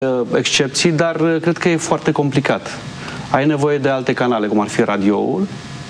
excepții, dar cred că e foarte complicat. Ai nevoie de alte canale, cum ar fi radioul,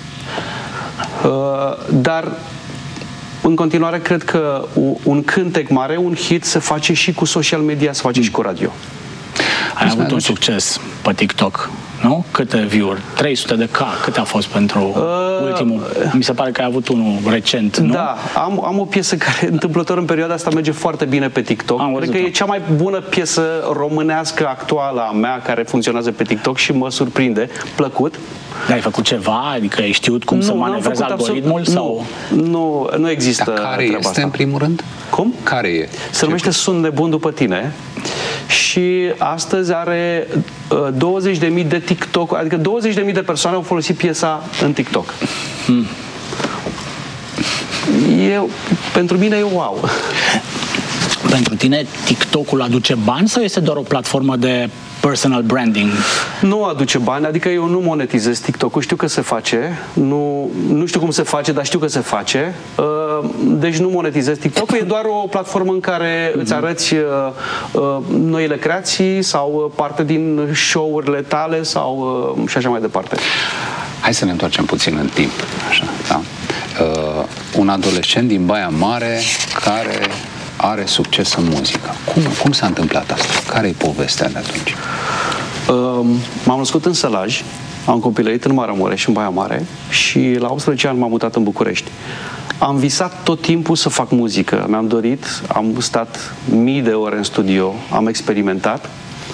dar în continuare cred că un cântec mare, un hit se face și cu social media, se face și cu radio. Ai avut un succes pe TikTok, nu? Câte view-uri? 300 de K. Câte a fost pentru ultimul? Mi se pare că ai avut unul recent, nu? Da, am o piesă care, întâmplător, în perioada asta merge foarte bine pe TikTok. Cred că e cea mai bună piesă românească actuală a mea care funcționează pe TikTok și mă surprinde, plăcut. Dar ai făcut ceva? Adică ai știut cum să manevrezi algoritmul? Sau? Nu există. Dar care este asta? În primul rând? Cum? Care e? Se numește Sunt nebun după tine și astăzi are 20.000 de TikTok, adică 20.000 de persoane au folosit piesa în TikTok. Pentru mine e wow. Pentru tine TikTok-ul aduce bani sau este doar o platformă de personal branding? Nu aduce bani, adică eu nu monetizez TikTok-ul, știu că se face, nu știu cum se face, dar știu că se face, deci nu monetizez TikTok-ul, e doar o platformă în care îți arăți noile creații sau parte din show-urile tale sau și așa mai departe. Hai să ne întoarcem puțin în timp, așa, da? Un adolescent din Baia Mare care are succes în muzică. Cum s-a întâmplat asta? Care e povestea de atunci? M-am născut în Sălaj, am copilărit în Maramureș, în Baia Mare, și la 18 ani m-am mutat în București. Am visat tot timpul să fac muzică. Mi-am dorit, am stat mii de ore în studio, am experimentat.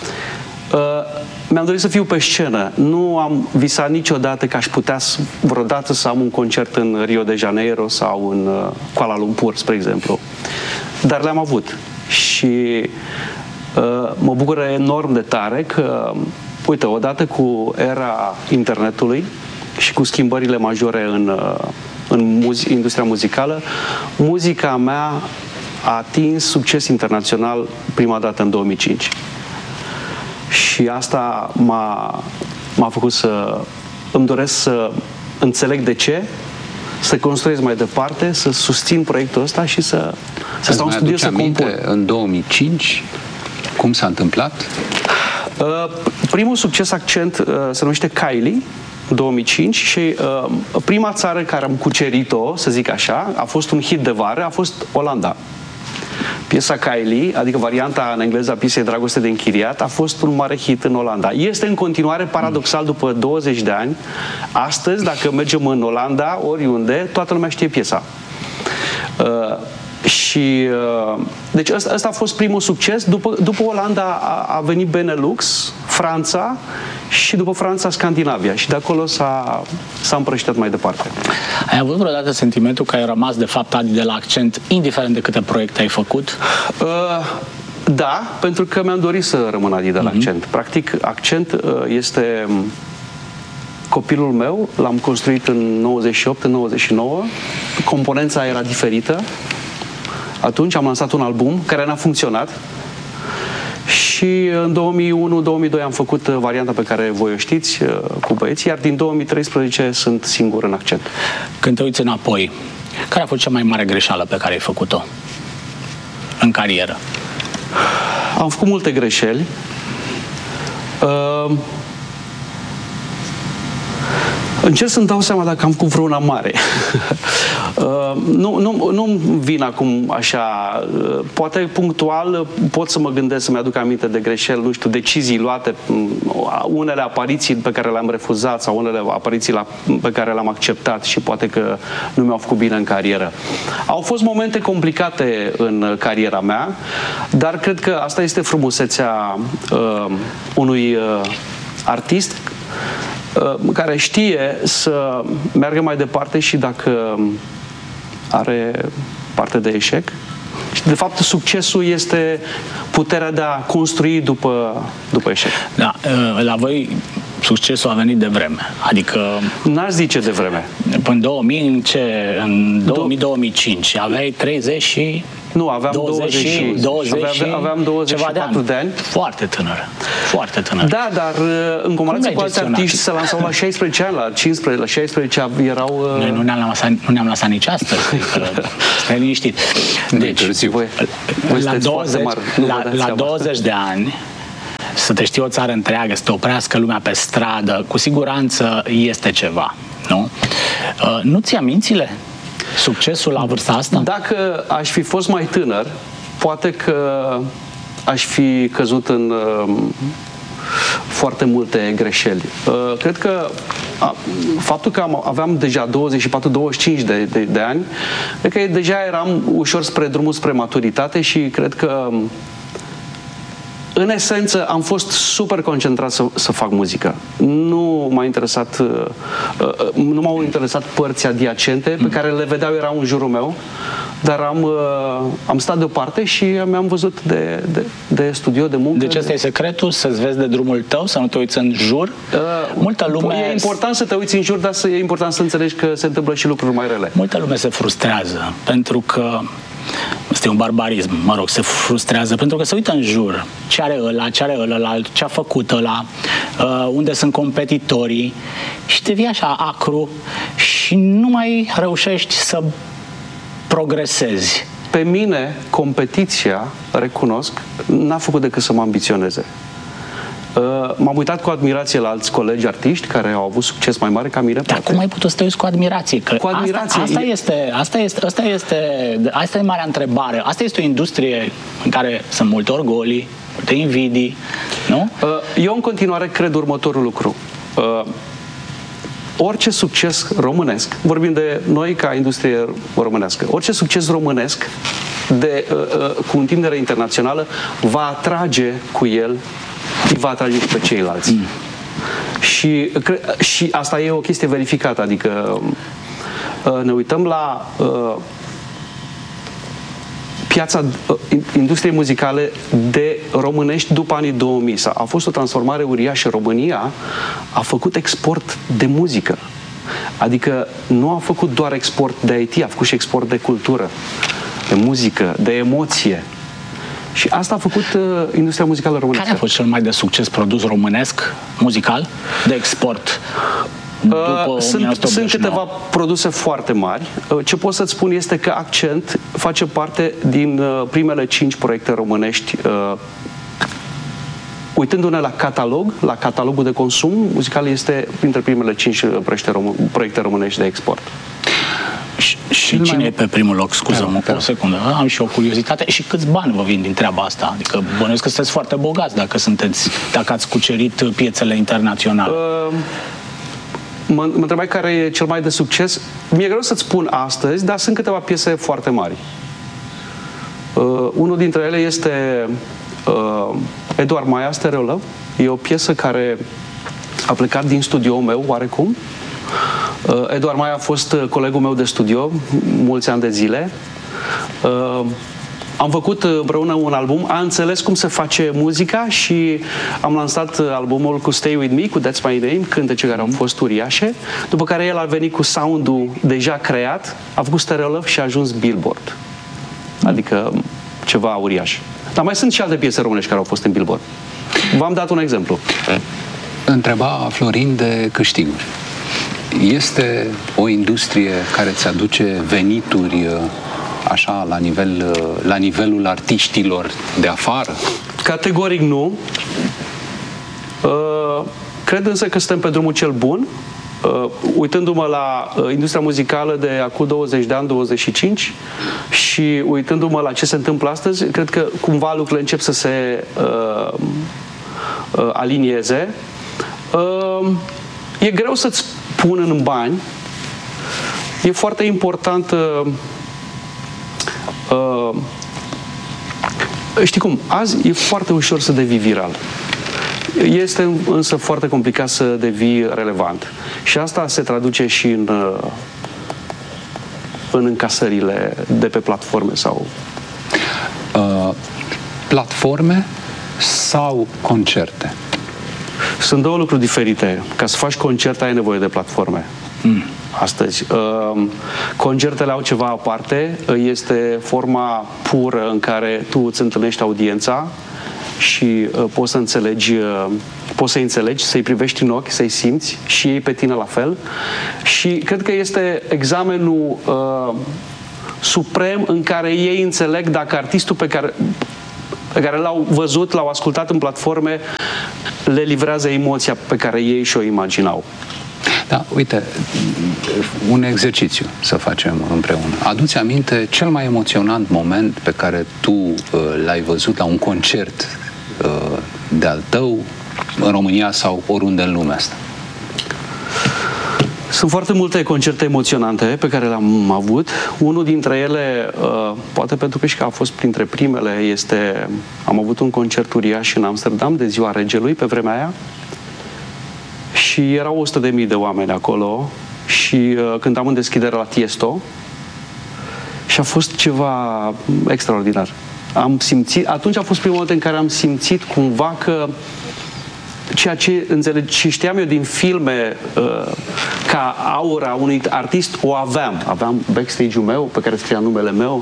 Mi-am dorit să fiu pe scenă. Nu am visat niciodată că aș putea vreodată să am un concert în Rio de Janeiro sau în Kuala Lumpur, spre exemplu. Dar le-am avut. Și mă bucură enorm de tare că, uite, odată cu era internetului și cu schimbările majore în industria muzicală, muzica mea a atins succes internațional prima dată în 2005. Și asta m-a făcut să îmi doresc să înțeleg de ce, să construiesc mai departe, să susțin proiectul ăsta și să stau în studio să compun. În 2005, cum s-a întâmplat? Primul succes Accent se numește Kylie, 2005, și prima țară care am cucerit-o, să zic așa, a fost un hit de vară, a fost Olanda. Piesa Kylie, adică varianta în engleză a piesei Dragoste de închiriat, a fost un mare hit în Olanda. Este în continuare, paradoxal, după 20 de ani. Astăzi, dacă mergem în Olanda, oriunde, toată lumea știe piesa. Deci ăsta a fost primul succes. După Olanda a venit Benelux, Franța și după Franța Scandinavia. Și de acolo s-a împrăștiat mai departe. Ai avut vreodată sentimentul că ai rămas de fapt Adi de la Accent, indiferent de câte proiecte ai făcut? Da, pentru că mi-am dorit să rămân Adi de la Accent. Practic, Accent este copilul meu, l-am construit în 98, în 99. Componența era diferită. Atunci am lansat un album care n-a funcționat și în 2001-2002 am făcut varianta pe care voi o știți cu băieții, iar din 2013 sunt singur în Accent. Când te uiți înapoi, care a fost cea mai mare greșeală pe care ai făcut-o în carieră? Am făcut multe greșeli. Încerc să-mi dau seama dacă am făcut vreuna mare. Nu vin acum așa, poate punctual pot să mă gândesc, să-mi aduc aminte de greșeli, nu știu, decizii luate, unele apariții pe care le-am refuzat sau unele apariții pe care le-am acceptat și poate că nu mi-au făcut bine în carieră. Au fost momente complicate în cariera mea, dar cred că asta este frumusețea unui artist care știe să meargă mai departe și dacă are parte de eșec. Și de fapt succesul este puterea de a construi după eșec. Da, la voi succesul a venit de vreme. Adică n-aș zice de vreme. În 2005 aveai 30 și... Nu, aveam 24 de ani. Foarte tânăr. Foarte tânăr. Da, dar în comparație cu alți artiști se lansau la 16 ani, la 15, la 16 erau... Noi nu ne-am lăsat nici astăzi. Stai liniștit. Deci, la 20 de ani să te știe o țară întreagă, să te oprească lumea pe stradă, cu siguranță este ceva, nu? Nu ți-a mințile succesul la vârsta asta? Dacă aș fi fost mai tânăr, poate că aș fi căzut în foarte multe greșeli. Cred că faptul că aveam deja 24-25 de ani, cred că deja eram ușor spre drumul spre maturitate și cred că în esență am fost super concentrat să fac muzică. Nu m-au interesat părți adiacente pe care le vedeau, erau în jurul meu, dar am stat deoparte și mi-am văzut de studio, de muncă. Deci ăsta e secretul? Să-ți vezi de drumul tău, să nu te uiți în jur? Multă lume... E important să te uiți în jur, dar e important să înțelegi că se întâmplă și lucruri mai rele. Multă lume se frustrează pentru că este un barbarism, mă rog, se frustrează pentru că se uită în jur. Ce are ăla, ce are ălălalt, ce a făcut ăla, unde sunt competitorii și te vii așa acru și nu mai reușești să progresezi. Pe mine, competiția, recunosc, n-a făcut decât să mă ambiționeze. M-am uitat cu admirație la alți colegi artiști care au avut succes mai mare ca mine. Dar cum ai putut să te uiți cu admirație? Că cu admirație. Asta e marea întrebare. Asta este o industrie în care sunt multe orgolii, multe invidii, nu? Eu în continuare cred următorul lucru. Orice succes românesc, vorbim de noi ca industrie românească, orice succes românesc cu întindere internațională va atrage cu el, va atrage pe ceilalți. Și asta e o chestie verificată, adică ne uităm la piața industriei muzicale de românești după anii 2000. A fost o transformare uriașă. România a făcut export de muzică. Adică nu a făcut doar export de IT, a făcut și export de cultură, de muzică, de emoție. Și asta a făcut industria muzicală românească. Care a fost cel mai de succes produs românesc, muzical, de export? Sunt câteva produse foarte mari. Ce pot să-ți spun este că Accent face parte din primele 5 proiecte românești. Uitându-ne la catalog, la catalogul de consum muzical, este printre primele 5 proiecte românești de export. Și cine e pe primul loc? Scuză-mă o secundă. Am și o curiozitate. Și câți bani vă vin din treaba asta? Adică bănuiesc că sunteți foarte bogați dacă ați cucerit piețele internaționale. Mă întrebai care e cel mai de succes. Mi-e greu să-ți spun astăzi, dar sunt câteva piese foarte mari. Unul dintre ele este Eduard Maia, Stereo Love. E o piesă care a plecat din studioul meu, oarecum. Eduard Maia a fost colegul meu de studio mulți ani de zile. Am făcut împreună un album, a înțeles cum se face muzica și am lansat albumul cu Stay With Me, cu That's My Name, cântece care au fost uriașe, după care el a venit cu sound-ul deja creat, a făcut Stereo Love și a ajuns Billboard. Adică ceva uriaș. Dar mai sunt și alte piese românești care au fost în Billboard. V-am dat un exemplu. Întreba Florin de câștiguri. Este o industrie care îți aduce venituri așa la nivelul artiștilor de afară? Categoric nu. Cred însă că suntem pe drumul cel bun. Uitându-mă la industria muzicală de acum 20 de ani, 25 și uitându-mă la ce se întâmplă astăzi, cred că cumva lucrurile încep să se alinieze. E greu să-ți pun în bani. E foarte important. Știi cum? Azi e foarte ușor să devii viral. Este însă foarte complicat să devii relevant. Și asta se traduce și în încasările de pe platforme sau... Platforme sau concerte? Sunt două lucruri diferite. Ca să faci concert ai nevoie de platforme. Astăzi. Concertele au ceva aparte. Este forma pură în care tu îți întâlnești audiența și poți să-i înțelegi, să-i privești în ochi, să-i simți și ei pe tine la fel. Și cred că este examenul suprem în care ei înțeleg dacă artistul pe care l-au văzut, l-au ascultat în platforme, le livrează emoția pe care ei și-o imaginau. Da, uite, un exercițiu să facem împreună. Adu-ți aminte cel mai emoționant moment pe care tu l-ai văzut la un concert de-al tău în România sau oriunde în lumea asta? Sunt foarte multe concerte emoționante pe care le-am avut. Unul dintre ele, poate pentru că și că a fost printre primele, am avut un concert uriaș în Amsterdam de Ziua Regelui pe vremea aia și erau 100.000 de oameni acolo și cântam în deschidere la Tiesto și a fost ceva extraordinar. Atunci a fost primul moment în care am simțit cumva că ceea ce înțeleg și știam eu din filme ca aura unui artist o aveam backstage-ul meu pe care scria numele meu,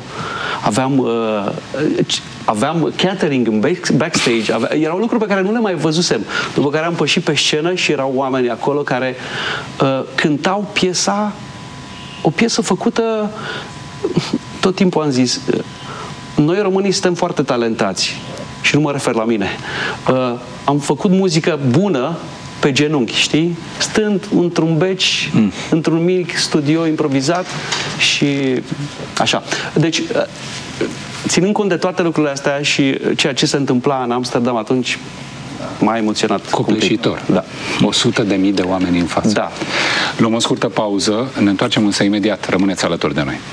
aveam catering în backstage, erau lucruri pe care nu le mai văzusem, după care am pășit pe scenă și erau oameni acolo care cântau o piesă făcută, tot timpul am zis, noi românii suntem foarte talentați și nu mă refer la mine. Am făcut muzică bună pe genunchi, știi? Stând într-un beci, într-un mic studio improvizat și așa. Deci, ținând cont de toate lucrurile astea și ceea ce se întâmpla în Amsterdam atunci, m-a emoționat. Copleșitor. Da. 100.000 de oameni în față. Da. Luăm o scurtă pauză, ne întoarcem însă imediat. Rămâneți alături de noi.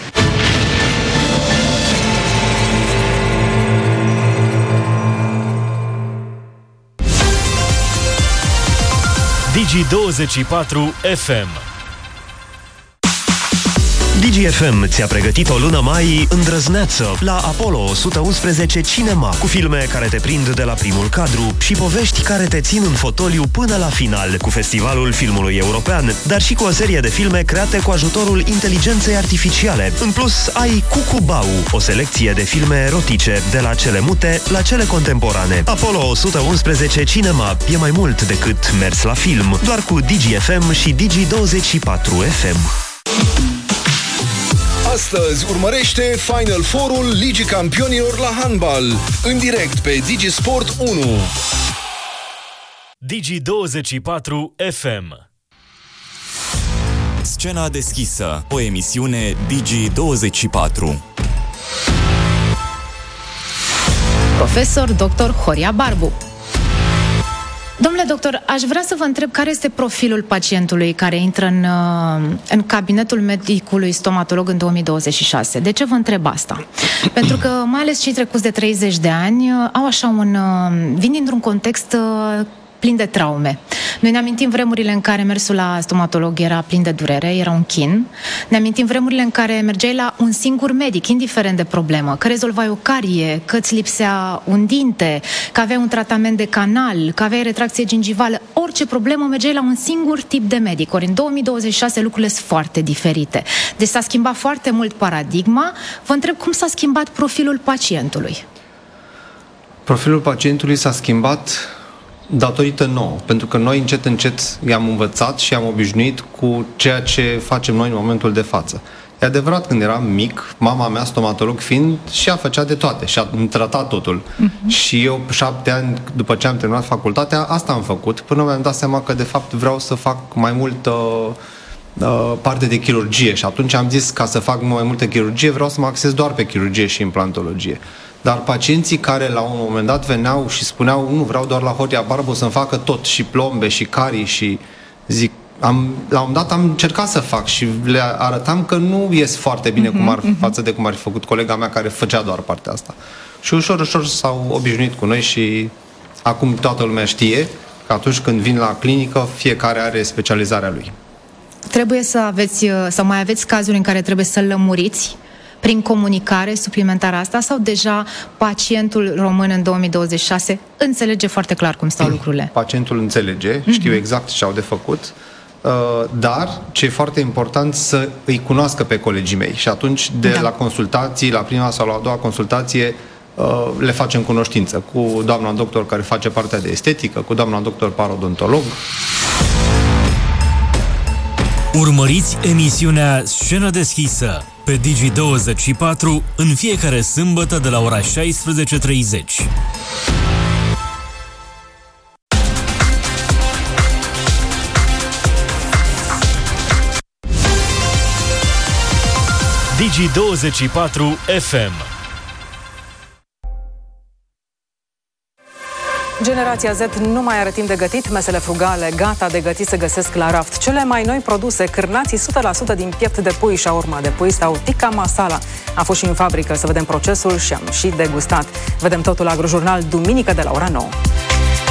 Digi24 FM. Digi FM ți-a pregătit o lună mai îndrăzneață la Apollo 111 Cinema, cu filme care te prind de la primul cadru și povești care te țin în fotoliu până la final, cu Festivalul Filmului European, dar și cu o serie de filme create cu ajutorul inteligenței artificiale. În plus, ai Cucubau, o selecție de filme erotice, de la cele mute la cele contemporane. Apollo 111 Cinema e mai mult decât mers la film, doar cu Digi FM și Digi24 FM. Astăzi urmărește Final Four-ul Ligii Campionilor la handbal, în direct pe Digisport 1. Digi24 FM. Scena deschisă, o emisiune Digi24. Profesor Dr. Horia Barbu. Domnule doctor, aș vrea să vă întreb care este profilul pacientului care intră în cabinetul medicului stomatolog în 2026. De ce vă întreb asta? Pentru că mai ales cei trecuți de 30 de ani au așa vin dintr-un context plin de traume. Noi ne amintim vremurile în care mersul la stomatolog era plin de durere, era un chin. Ne amintim vremurile în care mergeai la un singur medic, indiferent de problemă, că rezolvai o carie, că îți lipsea un dinte, că aveai un tratament de canal, că aveai retracție gingivală. Orice problemă mergeai la un singur tip de medic. Ori în 2026 lucrurile sunt foarte diferite. Deci s-a schimbat foarte mult paradigma. Vă întreb cum s-a schimbat profilul pacientului. Profilul pacientului s-a schimbat datorită nouă, pentru că noi încet i-am învățat și am obișnuit cu ceea ce facem noi în momentul de față. E adevărat, când eram mic, mama mea, stomatolog fiind, și ea făcea de toate și a tratat totul. Și eu, 7 ani după ce am terminat facultatea, asta am făcut, până mi-am dat seama că de fapt vreau să fac mai multă parte de chirurgie și atunci am zis, ca să fac mai multă chirurgie, vreau să mă axez doar pe chirurgie și implantologie. Dar pacienții care la un moment dat veneau și spuneau, nu, vreau doar la Horia Barbu să-mi facă tot, și plombe, și carii, și zic, la un moment dat am încercat să fac și le arătam că nu ies foarte bine față de cum ar fi făcut colega mea care făcea doar partea asta. Și ușor s-au obișnuit cu noi și acum toată lumea știe că atunci când vin la clinică, fiecare are specializarea lui. Trebuie să mai aveți cazuri în care trebuie să lămuriți prin comunicare suplimentară asta, sau deja pacientul român în 2026 înțelege foarte clar cum stau lucrurile? Pacientul înțelege, știu exact ce au de făcut, dar ce e foarte important să îi cunoască pe colegii mei și atunci la consultații, la prima sau la a doua consultație, le facem cunoștință cu doamna doctor care face partea de estetică, cu doamna doctor parodontolog. Urmăriți emisiunea Scenă deschisă pe Digi24 în fiecare sâmbătă de la ora 16:30. Digi24 FM. Generația Z nu mai are timp de gătit, mesele frugale, gata de gătit se găsesc la raft. Cele mai noi produse, cârnații 100% din piept de pui și urma de pui sau tikka masala. Am fost și în fabrică să vedem procesul și am și degustat. Vedem totul la Agrojurnal, duminică de la ora 9.